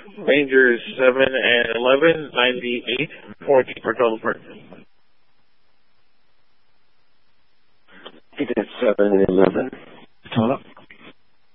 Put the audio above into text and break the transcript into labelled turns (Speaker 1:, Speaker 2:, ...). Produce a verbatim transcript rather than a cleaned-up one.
Speaker 1: Rangers seven and eleven, ninety-eight, forty for total purchase.
Speaker 2: It is seven and eleven.
Speaker 3: Total.